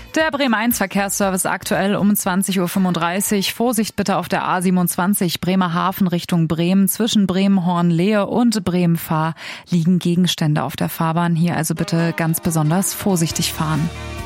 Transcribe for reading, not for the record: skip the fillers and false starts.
Der Bremen 1 Verkehrsservice aktuell um 20.35 Uhr. Vorsicht bitte auf der A27 Bremerhaven Richtung Bremen. Zwischen Bremen-Hornlehe und Bremen-Fahr liegen Gegenstände auf der Fahrbahn. Hier also bitte ganz besonders vorsichtig fahren.